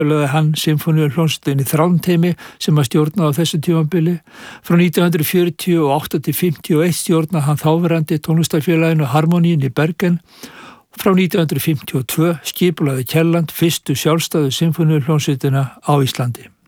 lögði hann symfóníuhljómsveitinni Þrándheimi sem að stjórna á þessu tímabili. Frá 1948 til 51 stjórnaði hann þáverandi tónlistarfélaginu Harmoníin í Bergen. Frá 1952 skipulagði Kielland fyrstu sjálfstæðu symfóníuhljómsveitina á Íslandi.